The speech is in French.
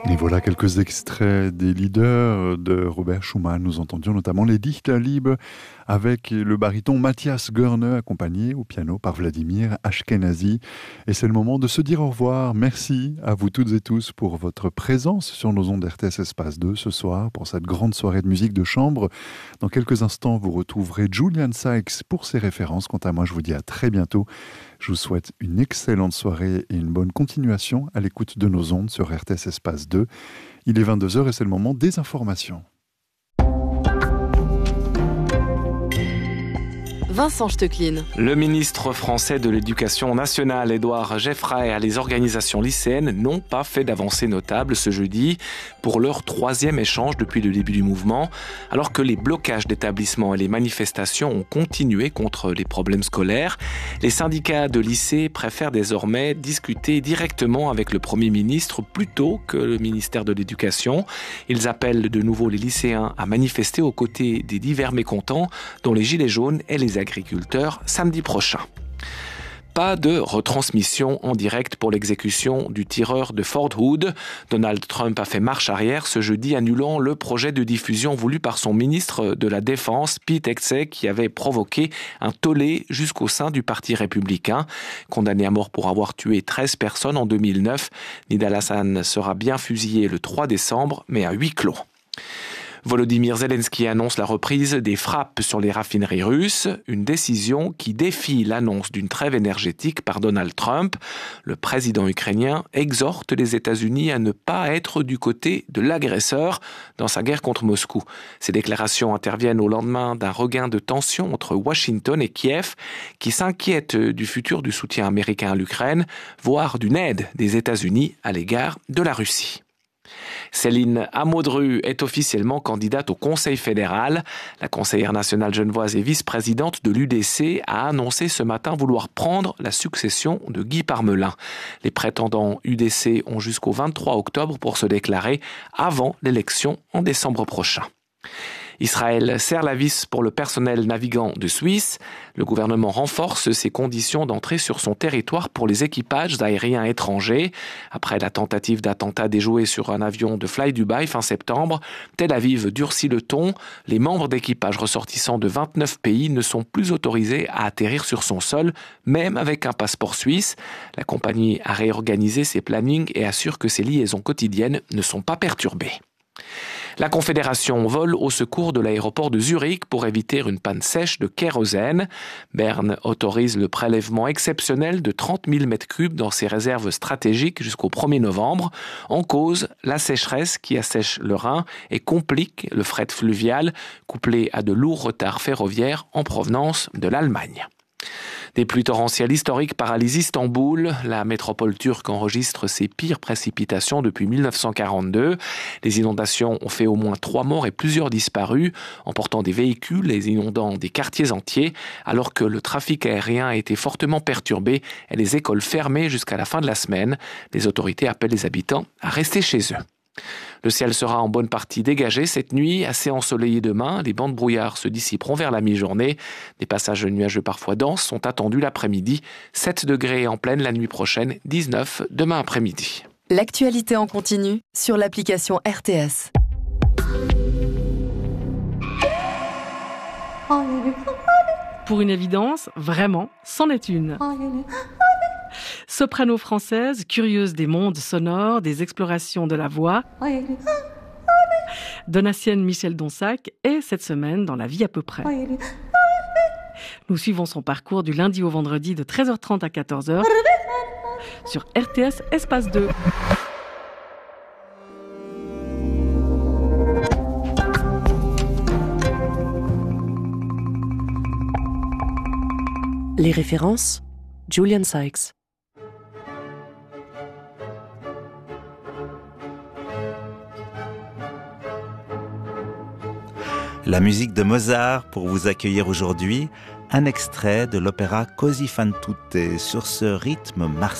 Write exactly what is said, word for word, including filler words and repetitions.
Et voilà quelques extraits des leaders de Robert Schumann. Nous entendions notamment les Dichterliebe avec le baryton Matthias Görne accompagné au piano par Vladimir Ashkenazy. Et c'est le moment de se dire au revoir. Merci à vous toutes et tous pour votre présence sur nos ondes R T S Espace deux ce soir pour cette grande soirée de musique de chambre. Dans quelques instants, vous retrouverez Julian Sykes pour ses références. Quant à moi, je vous dis à très bientôt. Je vous souhaite une excellente soirée et une bonne continuation à l'écoute de nos ondes sur R T S Espace deux. Il est vingt-deux heures et c'est le moment des informations. Vincent Stecklin. Le ministre français de l'Éducation nationale, Édouard Geffray, et les organisations lycéennes n'ont pas fait d'avancées notables ce jeudi pour leur troisième échange depuis le début du mouvement, alors que les blocages d'établissements et les manifestations ont continué contre les problèmes scolaires. Les syndicats de lycées préfèrent désormais discuter directement avec le Premier ministre plutôt que le ministère de l'Éducation. Ils appellent de nouveau les lycéens à manifester aux côtés des divers mécontents, dont les Gilets jaunes et les agriculteurs samedi prochain. Pas de retransmission en direct pour l'exécution du tireur de Fort Hood. Donald Trump a fait marche arrière ce jeudi, annulant le projet de diffusion voulu par son ministre de la Défense, Pete Hegseth, qui avait provoqué un tollé jusqu'au sein du Parti républicain. Condamné à mort pour avoir tué treize personnes en deux mille neuf, Nidal Hassan sera bien fusillé le trois décembre, mais à huis clos. Volodymyr Zelensky annonce la reprise des frappes sur les raffineries russes, une décision qui défie l'annonce d'une trêve énergétique par Donald Trump. Le président ukrainien exhorte les États-Unis à ne pas être du côté de l'agresseur dans sa guerre contre Moscou. Ces déclarations interviennent au lendemain d'un regain de tension entre Washington et Kiev, qui s'inquiètent du futur du soutien américain à l'Ukraine, voire d'une aide des États-Unis à l'égard de la Russie. Céline Amodru est officiellement candidate au Conseil fédéral. La conseillère nationale genevoise et vice-présidente de l'U D C a annoncé ce matin vouloir prendre la succession de Guy Parmelin. Les prétendants U D C ont jusqu'au vingt-trois octobre pour se déclarer avant l'élection en décembre prochain. Israël serre la vis pour le personnel navigant de Suisse. Le gouvernement renforce ses conditions d'entrée sur son territoire pour les équipages aériens étrangers. Après la tentative d'attentat déjoué sur un avion de Fly Dubai fin septembre, Tel Aviv durcit le ton. Les membres d'équipage ressortissants de vingt-neuf pays ne sont plus autorisés à atterrir sur son sol, même avec un passeport suisse. La compagnie a réorganisé ses plannings et assure que ses liaisons quotidiennes ne sont pas perturbées. La Confédération vole au secours de l'aéroport de Zurich pour éviter une panne sèche de kérosène. Berne autorise le prélèvement exceptionnel de trente mille mètres cubes dans ses réserves stratégiques jusqu'au premier novembre. En cause, la sécheresse qui assèche le Rhin et complique le fret fluvial, couplé à de lourds retards ferroviaires en provenance de l'Allemagne. Des pluies torrentielles historiques paralysent Istanbul. La métropole turque enregistre ses pires précipitations depuis mille neuf cent quarante-deux. Les inondations ont fait au moins trois morts et plusieurs disparus, emportant des véhicules et inondant des quartiers entiers, alors que le trafic aérien a été fortement perturbé et les écoles fermées jusqu'à la fin de la semaine. Les autorités appellent les habitants à rester chez eux. Le ciel sera en bonne partie dégagé cette nuit, assez ensoleillé demain. Les bancs de brouillard se dissiperont vers la mi-journée. Des passages nuageux parfois denses sont attendus l'après-midi. sept degrés en pleine la nuit prochaine, dix-neuf demain après-midi. L'actualité en continu sur l'application R T S. Pour une évidence, vraiment, c'en est une. Soprano française, curieuse des mondes sonores, des explorations de la voix, Donatienne Michel Donsac est cette semaine dans La vie à peu près. Nous suivons son parcours du lundi au vendredi de treize heures trente à quatorze heures sur R T S Espace deux. Les références, Julian Sykes. La musique de Mozart pour vous accueillir aujourd'hui, un extrait de l'opéra Così fan tutte sur ce rythme marseillais.